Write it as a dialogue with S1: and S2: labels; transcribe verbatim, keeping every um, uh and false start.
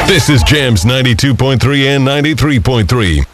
S1: This is Jams ninety-two point three and ninety-three point three.